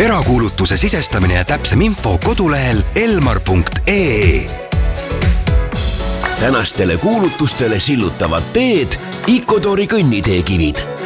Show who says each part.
Speaker 1: erakuulutuse sisestamine ja täpsem info kodulehel elmar.ee.
Speaker 2: Tänastele kuulutustele sillutavad teed Icodori kõnniteekivid.